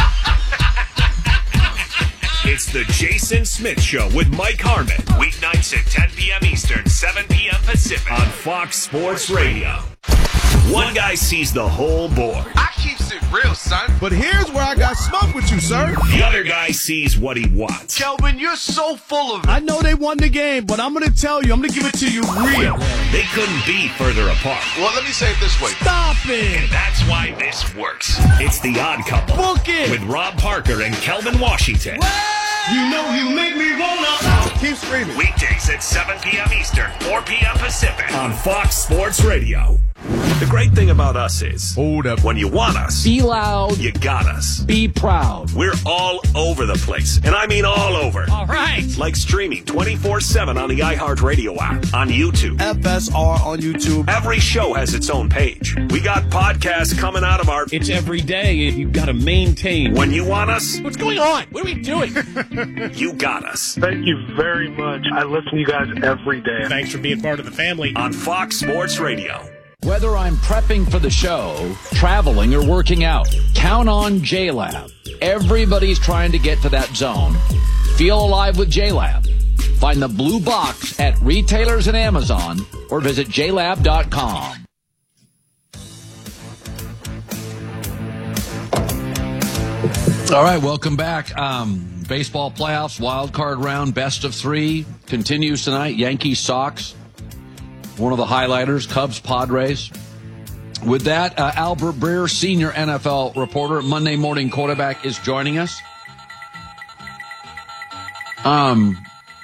It's the Jason Smith Show with Mike Harmon. Weeknights at ten p.m. Eastern, seven p.m. Pacific on Fox Sports Radio. One guy sees the whole board. I keeps it real, son. But here's where I got smoke with you, sir. The other guy sees what he wants. Kelvin, you're so full of it. I know they won the game, but I'm going to tell you, I'm going to give it to you real. They couldn't be further apart. Well, let me say it this way. Stop it. And that's why this works. It's The Odd Couple. Book it. With Rob Parker and Kelvin Washington. You know you make me wanna. Keep screaming. Weekdays at seven p.m. Eastern, four p.m. Pacific on Fox Sports Radio. The great thing about us is, hold up. When you want us, Be loud. you got us. Be proud. We're all over the place, and I mean all over. All right. Like streaming twenty-four seven on the iHeartRadio app, on YouTube. F S R on YouTube. Every show has its own page. We got podcasts coming out of our... It's every day, and you've got to maintain. When you want us, What's going on? What are we doing? you got us. Thank you very much. I listen to you guys every day. Thanks for being part of the family. On Fox Sports Radio. Whether I'm prepping for the show, traveling, or working out, count on J-Lab. Everybody's trying to get to that zone. Feel alive with J-Lab. Find the blue box at retailers and Amazon or visit j lab dot com. All right, welcome back. Um, baseball playoffs, wild card round, best of three continues tonight. Yankees, Sox. One of the highlighters, Cubs, Padres. With that, uh, Albert Breer, senior N F L reporter, Monday Morning Quarterback, is joining us. Um,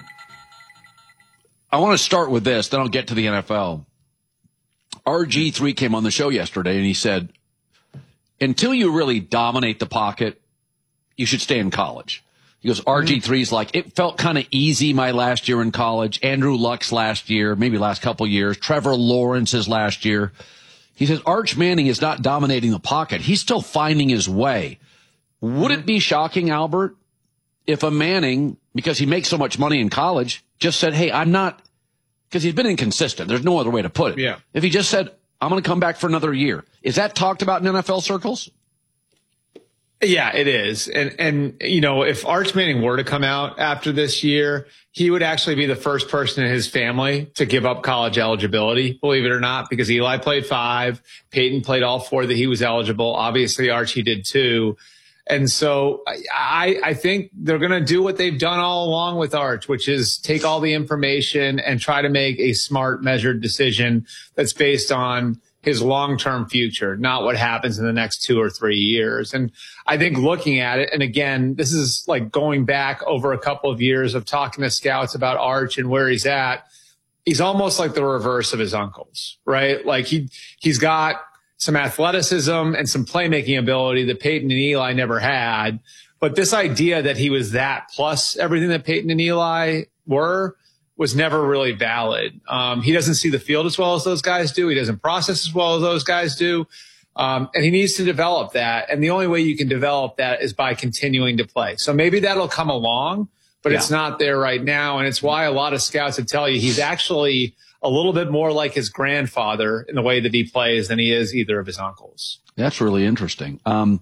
I want to start with this, then I'll get to the N F L. R G three came on the show yesterday, and he said, until you really dominate the pocket, you should stay in college. He goes, R G three's like, it felt kind of easy my last year in college. Andrew Luck's last year, maybe last couple years. Trevor Lawrence's last year. He says, Arch Manning is not dominating the pocket. He's still finding his way. Would it be shocking, Albert, if a Manning, because he makes so much money in college, just said, hey, I'm not, because he's been inconsistent. There's no other way to put it. Yeah. If he just said, I'm going to come back for another year. Is that talked about in N F L circles? Yeah, it is. And, and, you know, if Arch Manning were to come out after this year, he would actually be the first person in his family to give up college eligibility, believe it or not, because Eli played five, Peyton played all four that he was eligible. Obviously, Archie did too. And so I, I think they're going to do what they've done all along with Arch, which is take all the information and try to make a smart, measured decision that's based on his long-term future, not what happens in the next two or three years. And I think looking at it, and again, this is like going back over a couple of years of talking to scouts about Arch and where he's at. He's almost like the reverse of his uncles, right? Like he, he's got some athleticism and some playmaking ability that Peyton and Eli never had. But this idea that he was that plus everything that Peyton and Eli were was never really valid. Um, he doesn't see the field as well as those guys do. He doesn't process as well as those guys do. Um, and he needs to develop that. And the only way you can develop that is by continuing to play. So maybe that'll come along, but yeah. It's not there right now. And it's why a lot of scouts would tell you he's actually a little bit more like his grandfather in the way that he plays than he is either of his uncles. That's really interesting. Um,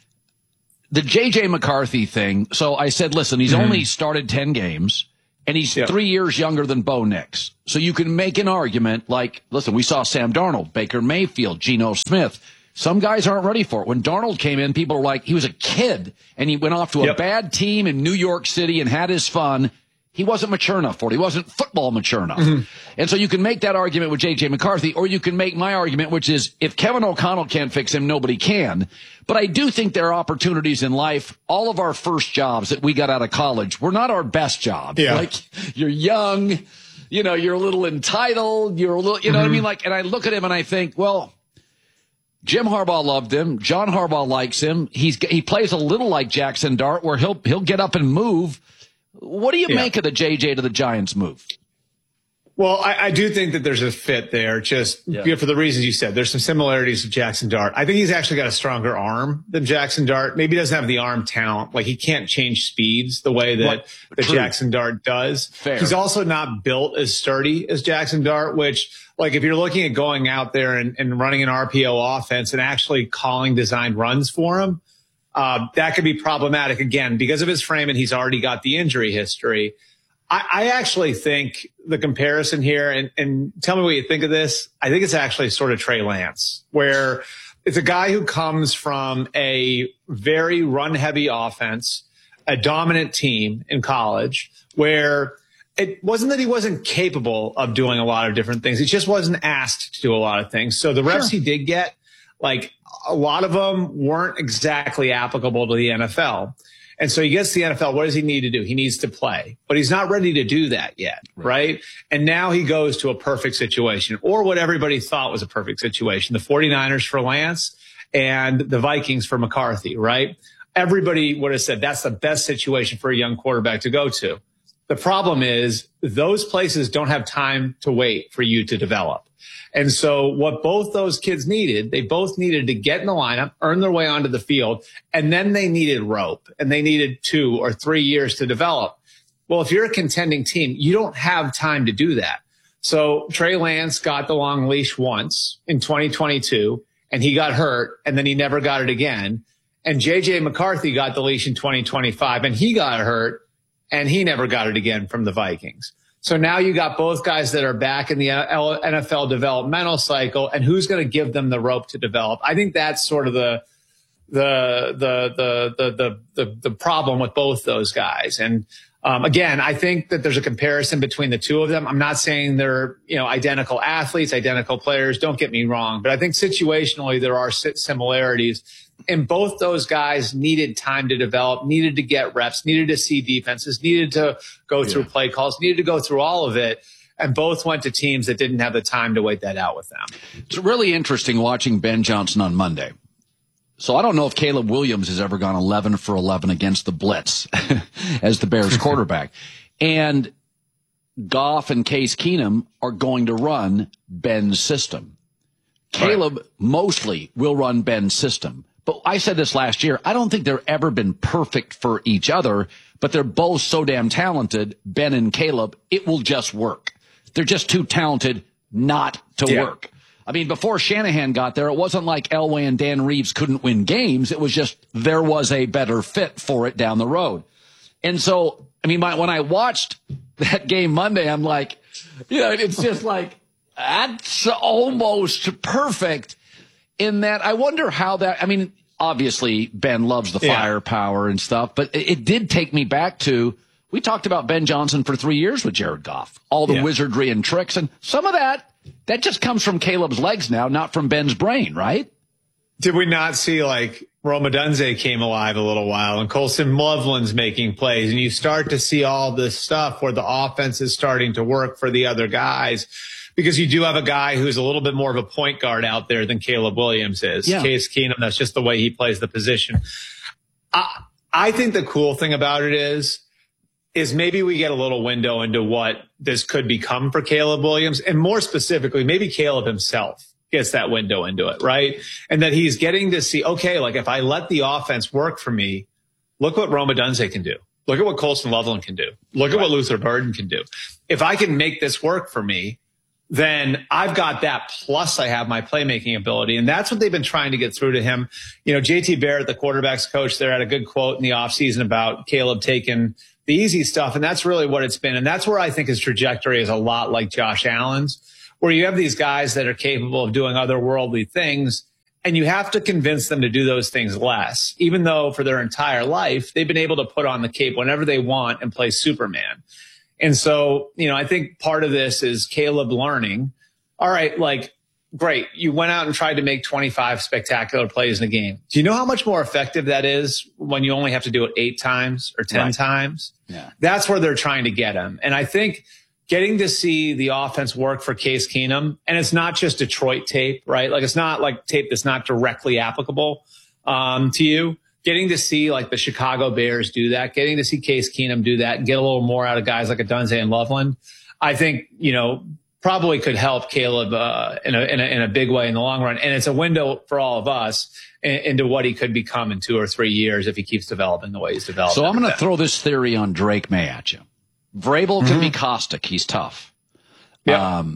the J J McCarthy thing. So I said, listen, he's mm-hmm. only started ten games. And he's yep. three years younger than Bo Nix. So you can make an argument like, listen, we saw Sam Darnold, Baker Mayfield, Geno Smith. Some guys aren't ready for it. When Darnold came in, people were like, he was a kid, and he went off to a yep. bad team in New York City and had his fun. He wasn't mature enough for it. He wasn't football mature enough. Mm-hmm. And so you can make that argument with J J McCarthy, or you can make my argument, which is if Kevin O'Connell can't fix him, nobody can. But I do think there are opportunities in life. All of our first jobs that we got out of college were not our best jobs. Yeah. Like, you're young, you know, you're a little entitled, you're a little, you know mm-hmm. what I mean? Like, and I look at him and I think, well, Jim Harbaugh loved him. John Harbaugh likes him. He's, he plays a little like Jackson Dart, where he'll, he'll get up and move. What do you yeah. make of the J J to the Giants move? Well, I, I do think that there's a fit there, just yeah. you know, for the reasons you said. There's some similarities with Jackson Dart. I think he's actually got a stronger arm than Jackson Dart. Maybe he doesn't have the arm talent. Like, he can't change speeds the way that, that Jackson Dart does. Fair. He's also not built as sturdy as Jackson Dart, which, like, if you're looking at going out there and, and running an R P O offense and actually calling designed runs for him, uh, that could be problematic, again, because of his frame, and he's already got the injury history. I, I actually think the comparison here, and, and tell me what you think of this, I think it's actually sort of Trey Lance, where it's a guy who comes from a very run-heavy offense, a dominant team in college, where it wasn't that he wasn't capable of doing a lot of different things. He just wasn't asked to do a lot of things. So the reps sure. he did get, like, a lot of them weren't exactly applicable to the N F L. And so he gets to the N F L. What does he need to do? He needs to play, but he's not ready to do that yet. Right. right? And now he goes to a perfect situation, or what everybody thought was a perfect situation. The 49ers for Lance and the Vikings for McCarthy, right? Everybody would have said that's the best situation for a young quarterback to go to. The problem is those places don't have time to wait for you to develop. And so what both those kids needed, they both needed to get in the lineup, earn their way onto the field, and then they needed rope, and they needed two or three years to develop. Well, if you're a contending team, you don't have time to do that. So Trey Lance got the long leash once in twenty twenty-two, and he got hurt, and then he never got it again. And J J McCarthy got the leash in twenty twenty-five, and he got hurt, and he never got it again from the Vikings. So now you got both guys that are back in the N F L developmental cycle, and who's going to give them the rope to develop? I think that's sort of the the the the the the the, the problem with both those guys. And um, again, I think that there's a comparison between the two of them. I'm not saying they're, you know, identical athletes, identical players. Don't get me wrong, but I think situationally there are similarities. And both those guys needed time to develop, needed to get reps, needed to see defenses, needed to go through yeah. play calls, needed to go through all of it. And both went to teams that didn't have the time to wait that out with them. It's really interesting watching Ben Johnson on Monday. So I don't know if Caleb Williams has ever gone eleven for eleven against the blitz as the Bears quarterback. And Goff and Case Keenum are going to run Ben's system. Caleb right. mostly will run Ben's system. But I said this last year, I don't think they've ever been perfect for each other, but they're both so damn talented, Ben and Caleb, it will just work. They're just too talented not to yeah. work. I mean, before Shanahan got there, it wasn't like Elway and Dan Reeves couldn't win games. It was just there was a better fit for it down the road. And so, I mean, my, when I watched that game Monday, I'm like, you know, it's just like, that's almost perfect. In that, I wonder how that, I mean, obviously Ben loves the yeah. firepower and stuff, but it, it did take me back to, we talked about Ben Johnson for three years with Jared Goff, all the yeah. wizardry and tricks, and some of that, that just comes from Caleb's legs now, not from Ben's brain, right? Did we not see, like, Rome Odunze came alive a little while, and Colson Loveland's making plays, and you start to see all this stuff where the offense is starting to work for the other guys. because you do have a guy who's a little bit more of a point guard out there than Caleb Williams is. Yeah. Case Keenum, that's just the way he plays the position. I, I think the cool thing about it is, is maybe we get a little window into what this could become for Caleb Williams. And more specifically, maybe Caleb himself gets that window into it, right? And that he's getting to see, okay, like if I let the offense work for me, look what Rome Odunze can do. Look at what Colston Loveland can do. Look at what Luther Burden can do. If I can make this work for me, then I've got that. Plus I have my playmaking ability. And that's what they've been trying to get through to him. You know, J T Barrett, the quarterback's coach there, had a good quote in the offseason about Caleb taking the easy stuff. And that's really what it's been. And that's where I think his trajectory is a lot like Josh Allen's, where you have these guys that are capable of doing otherworldly things. And you have to convince them to do those things less, even though for their entire life, they've been able to put on the cape whenever they want and play Superman. And so, you know, I think part of this is Caleb learning, all right, like, great, you went out and tried to make twenty-five spectacular plays in a game. Do you know how much more effective that is when you only have to do it eight times or ten Right. times? Yeah. That's where they're trying to get him. And I think getting to see the offense work for Case Keenum, and it's not just Detroit tape, right? Like it's not like tape that's not directly applicable um, to you. Getting to see like the Chicago Bears do that, getting to see Case Keenum do that and get a little more out of guys like Odunze and Loveland, I think, you know, probably could help Caleb uh, in, a, in, a, in a big way in the long run. And it's a window for all of us in, into what he could become in two or three years if he keeps developing the way he's developing. So I'm going to throw this theory on Drake May at you. Vrabel can Mhm. be caustic. He's tough. Yep. Um,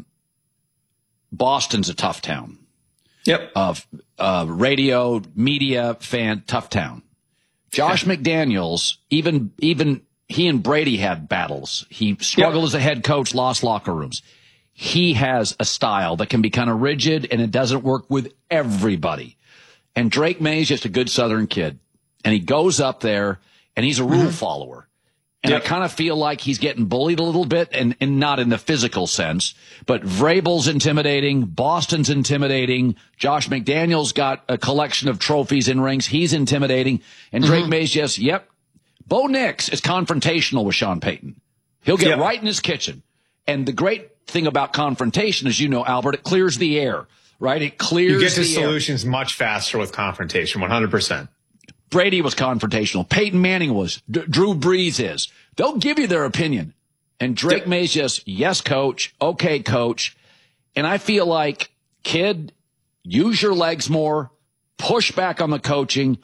Boston's a tough town. Yep. Uh, uh, radio, media, fan, tough town. Josh McDaniels, even, even he and Brady had battles. He struggled Yep. as a head coach, lost locker rooms. He has a style that can be kind of rigid and it doesn't work with everybody. And Drake May is just a good Southern kid. And he goes up there and he's a rule Mm-hmm. follower. And Yep. I kind of feel like he's getting bullied a little bit and, and not in the physical sense, but Vrabel's intimidating. Boston's intimidating. Josh McDaniels got a collection of trophies and rings. He's intimidating. And Drake Mhm. May's just, yep. Bo Nix is confrontational with Sean Payton. He'll get Yep. right in his kitchen. And the great thing about confrontation, as you know, Albert, it clears the air, right? It clears You get to the air. solutions much faster with confrontation, one hundred percent. Brady was confrontational. Peyton Manning was. D- Drew Brees is. They'll give you their opinion. And Drake Yep. May's just, yes, coach. Okay, coach. And I feel like, kid, use your legs more. Push back on the coaching.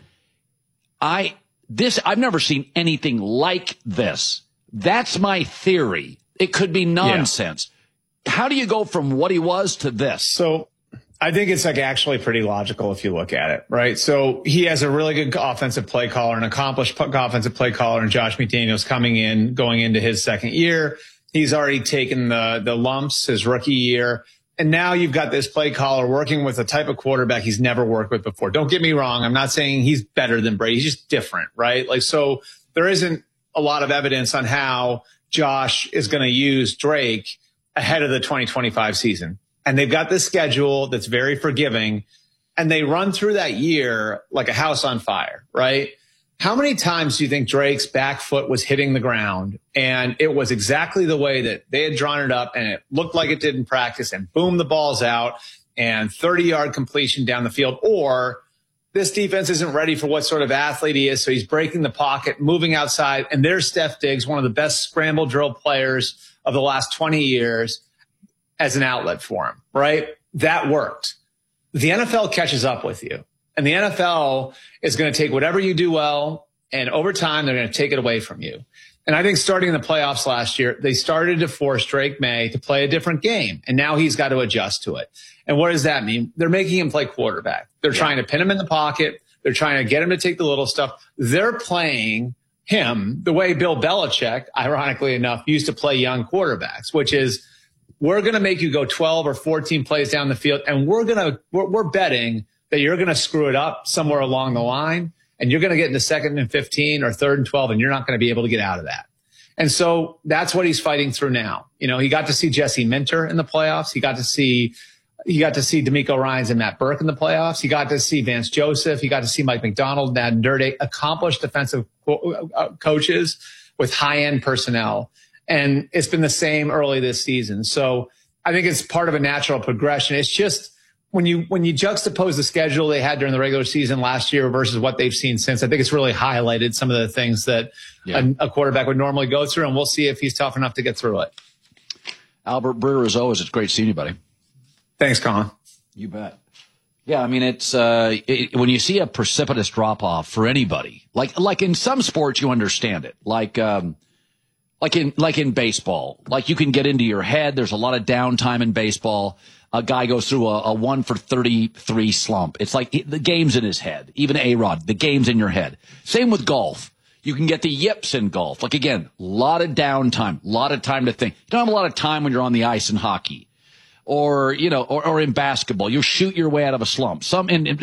I, this, I've never seen anything like this. That's my theory. It could be nonsense. How do you go from what he was to this? So I think it's like actually pretty logical if you look at it, right? So he has a really good offensive play caller, an accomplished p- offensive play caller, and Josh McDaniels coming in, going into his second year. He's already taken the, the lumps his rookie year. And now you've got this play caller working with a type of quarterback he's never worked with before. Don't get me wrong. I'm not saying he's better than Brady. He's just different, right? Like, so there isn't a lot of evidence on how Josh is going to use Drake ahead of the twenty twenty-five season. And they've got this schedule that's very forgiving, and they run through that year like a house on fire, right? How many times do you think Drake's back foot was hitting the ground and it was exactly the way that they had drawn it up and it looked like it did in practice, and boom, the ball's out and thirty yard completion down the field? Or this defense isn't ready for what sort of athlete he is, so he's breaking the pocket, moving outside, and there's Steph Diggs, one of the best scramble drill players of the last twenty years, as an outlet for him, right? That worked. The N F L catches up with you, and the N F L is going to take whatever you do well, and over time, they're going to take it away from you. And I think starting in the playoffs last year, they started to force Drake May to play a different game, and now he's got to adjust to it. And what does that mean? They're making him play quarterback. They're yeah. trying to pin him in the pocket. They're trying to get him to take the little stuff. They're playing him the way Bill Belichick, ironically enough, used to play young quarterbacks, which is, we're going to make you go twelve or fourteen plays down the field, and we're going to, we're, we're betting that you're going to screw it up somewhere along the line, and you're going to get into second and fifteen or third and twelve, and you're not going to be able to get out of that. And so that's what he's fighting through now. You know, he got to see Jesse Minter in the playoffs. He got to see, he got to see D'Amico Ryans and Matt Burke in the playoffs. He got to see Vance Joseph. He got to see Mike McDonald, Madden Dirty, accomplished defensive co- uh, coaches with high-end personnel. And it's been the same early this season. So I think it's part of a natural progression. It's just when you when you juxtapose the schedule they had during the regular season last year versus what they've seen since, I think it's really highlighted some of the things that yeah. a, a quarterback would normally go through, and we'll see if he's tough enough to get through it. Albert Breer, as always, it's great seeing you, buddy. Thanks, Colin. You bet. Yeah, I mean, it's uh, it, when you see a precipitous drop off for anybody, like like in some sports, you understand it, like um, like in like in baseball, like you can get into your head. There's a lot of downtime in baseball. A guy goes through a, a one for thirty-three slump. It's like it, the game's in his head. Even A-Rod, the game's in your head. Same with golf. You can get the yips in golf. Like again, a lot of downtime, a lot of time to think. You don't have a lot of time when you're on the ice in hockey. Or, you know, or, or in basketball, you'll shoot your way out of a slump. Some, in, in